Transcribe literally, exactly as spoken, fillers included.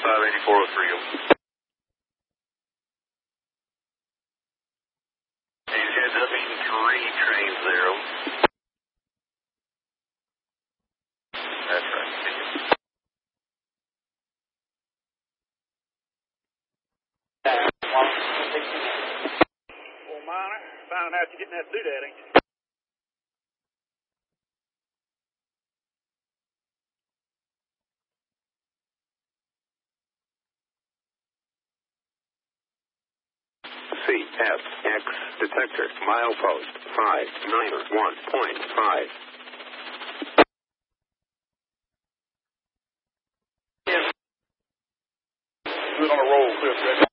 five eighty-four oh three. He's heads up in three, train zero. That's right. Well, Minor, finding out you're getting that doodad, ain't you? C F X detector milepost five nine one point five. Good on a roll, Cliff.